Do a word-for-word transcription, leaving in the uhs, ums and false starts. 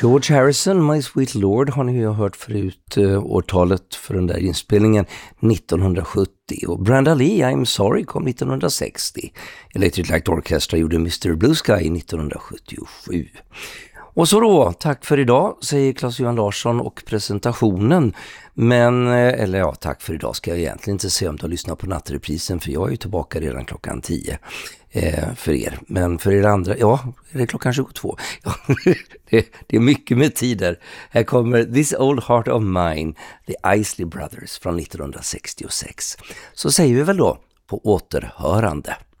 George Harrison, My Sweet Lord, har ni ju hört förut, eh, årtalet för den där inspelningen nittonhundrasjuttio. Och Brenda Lee, I'm Sorry, kom nittonhundrasextio. Electric Light Orchestra gjorde mister Blue Sky nittonhundrasjuttiosju. Och så då, tack för idag, säger Claes-Johan Larsson och presentationen. Men, eller ja, tack för idag ska jag egentligen inte säga om du har lyssnat på nattreprisen, för jag är ju tillbaka redan klockan tio eh, för er. Men för er andra, ja, är det klockan tjugotvå? Ja, det, det är mycket med tider. Här kommer This Old Heart of Mine, The Isley Brothers från nittonhundrasextiosex. Så säger vi väl då på återhörande.